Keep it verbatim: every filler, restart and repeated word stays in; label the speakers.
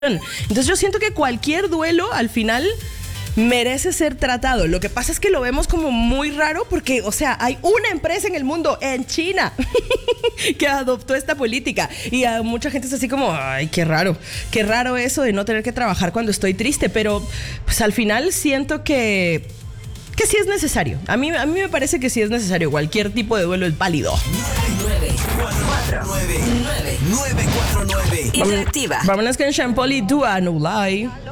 Speaker 1: Entonces yo siento que cualquier duelo al final merece ser tratado. Lo que pasa es que lo vemos como muy raro porque, o sea, hay una empresa en el mundo, en China, que adoptó esta política. Y a mucha gente es así como, ay, qué raro. Qué raro eso de no tener que trabajar cuando estoy triste. Pero pues al final siento que, que sí es necesario. A mí, a mí me parece que sí es necesario. Cualquier tipo de duelo es válido.
Speaker 2: nueve cuatro nueve nueve nueve cuatro nueve Interactiva.
Speaker 1: Vámonos con Sean Paul y Dua No Lie.